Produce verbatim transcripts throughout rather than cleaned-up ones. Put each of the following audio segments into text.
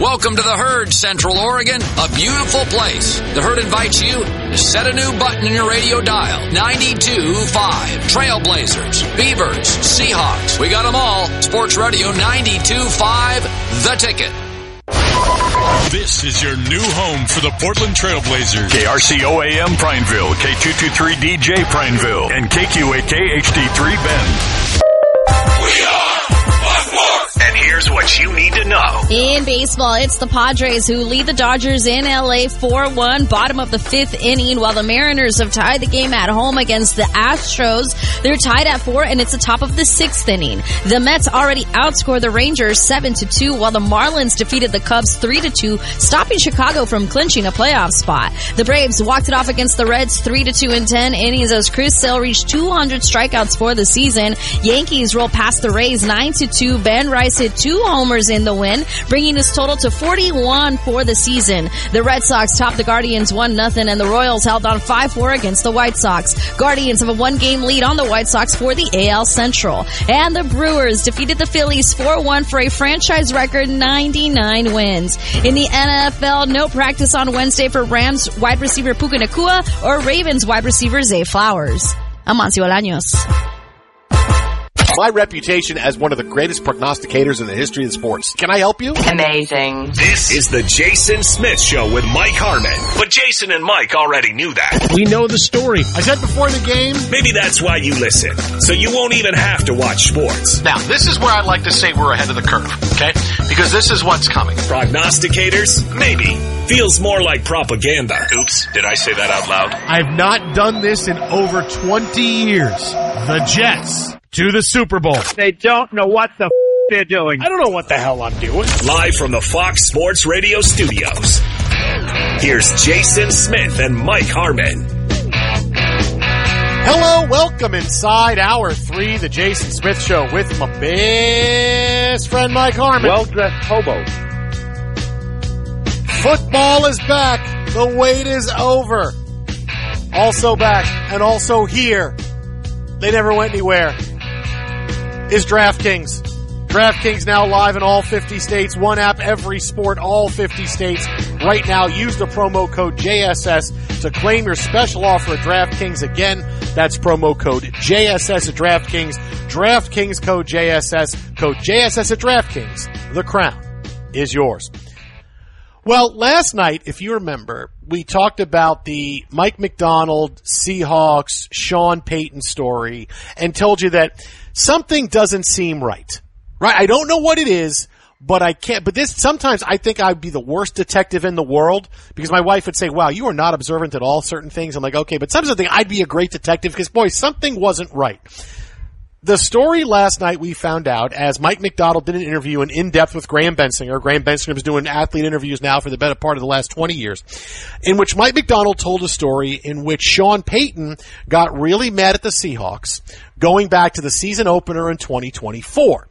Welcome to the Herd, Central Oregon, a beautiful place. The Herd invites you to set a new button in your radio dial. ninety-two point five. Trailblazers, Beavers, Seahawks. We got them all. Sports Radio ninety-two point five, The Ticket. This is your new home for the Portland Trailblazers. K R C O A M Prineville, K two twenty-three D J Prineville, and K Q A K H D three Bend. We are And here's what you need to know. In baseball, it's the Padres who lead the Dodgers in L A four one, bottom of the fifth inning, while the Mariners have tied the game at home against the Astros. They're tied at four, and it's the top of the sixth inning. The Mets already outscored the Rangers seven to two, while the Marlins defeated the Cubs three to two, stopping Chicago from clinching a playoff spot. The Braves walked it off against the Reds three to two in ten innings as Chris Sale reached two hundred strikeouts for the season. Yankees rolled past the Rays nine to two. Ben Rice hit two homers in the win, bringing his total to forty-one for the season. The Red Sox topped the Guardians one nothing, and the Royals held on five four against the White Sox. Guardians have a one-game lead on the White Sox for the A L Central. And the Brewers defeated the Phillies four one for a franchise record ninety-nine wins. In the N F L, no practice on Wednesday for Rams wide receiver Puka Nacua or Ravens wide receiver Zay Flowers. I'm Amancio Bolaños. My reputation as one of the greatest prognosticators in the history of sports. Can I help you? Amazing. This is the Jason Smith Show with Mike Harmon. But Jason and Mike already knew that. We know the story. I said before the game. Maybe that's why you listen, so you won't even have to watch sports. Now, this is where I like to say we're ahead of the curve, okay? Because this is what's coming. Prognosticators? Maybe. Feels more like propaganda. Oops, did I say that out loud? I've not done this in over twenty years. The Jets to the Super Bowl. They don't know what the f*** they're doing. I don't know what the hell I'm doing. Live from the Fox Sports Radio studios, here's Jason Smith and Mike Harmon. Hello, welcome inside hour three, the Jason Smith Show with my best friend Mike Harmon. Well-dressed hobo. Football is back. The wait is over. Also back and also here. They never went anywhere. Is DraftKings. DraftKings now live in all fifty states. One app, every sport, all fifty states. Right now, use the promo code J S S to claim your special offer at DraftKings. Again, that's promo code J S S at DraftKings. DraftKings code J S S. Code J S S at DraftKings. The crown is yours. Well, last night, if you remember, we talked about the Mike Macdonald, Seahawks, Sean Payton story and told you that something doesn't seem right. Right? I don't know what it is, but I can't. But this, sometimes I think I'd be the worst detective in the world because my wife would say, wow, you are not observant at all certain things. I'm like, okay, but sometimes I think I'd be a great detective because, boy, something wasn't right. The story last night we found out as Mike Macdonald did an interview in in-depth with Graham Bensinger. Graham Bensinger was doing athlete interviews now for the better part of the last twenty years, in which Mike Macdonald told a story in which Sean Payton got really mad at the Seahawks going back to the season opener in twenty twenty-four.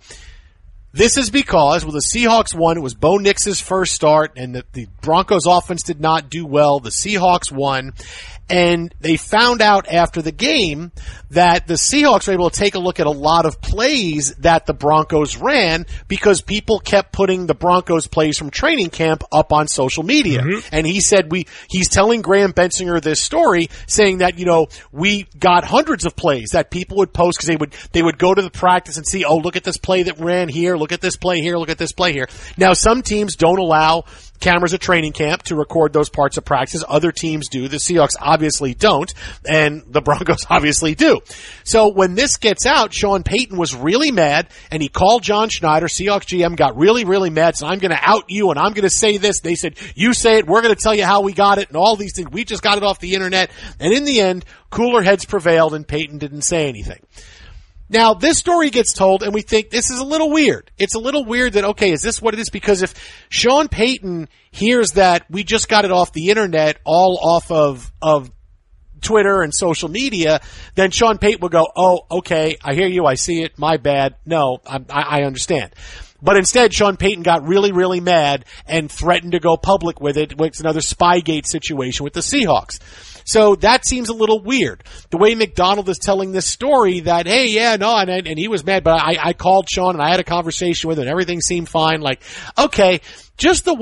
This is because, well, the Seahawks won. It was Bo Nix's first start, and the, the Broncos offense did not do well. The Seahawks won, and they found out after the game that the Seahawks were able to take a look at a lot of plays that the Broncos ran because people kept putting the Broncos plays from training camp up on social media. Mm-hmm. And he said we, he's telling Graham Bensinger this story saying that, you know, we got hundreds of plays that people would post because they would, they would go to the practice and see, oh, look at this play that ran here. Look at this play here. Look at this play here. Now, some teams don't allow cameras at training camp to record those parts of practice. Other teams do. The Seahawks obviously don't, and the Broncos obviously do. So when this gets out, Sean Payton was really mad, and he called John Schneider, Seahawks G M, got really, really mad, so I'm going to out you, and I'm going to say this. They said, you say it, we're going to tell you how we got it, and all these things. We just got it off the internet. And in the end, cooler heads prevailed, and Payton didn't say anything. Now, this story gets told, and we think this is a little weird. It's a little weird that, okay, is this what it is? Because if Sean Payton hears that we just got it off the internet, all off of, of Twitter and social media, then Sean Payton will go, oh, okay, I hear you, I see it, my bad. No, I, I understand. But instead, Sean Payton got really, really mad and threatened to go public with it. It's another Spygate situation with the Seahawks. So that seems a little weird. The way Macdonald is telling this story that, hey, yeah, no, and, and he was mad, but I, I called Sean and I had a conversation with him and everything seemed fine. Like, okay, just the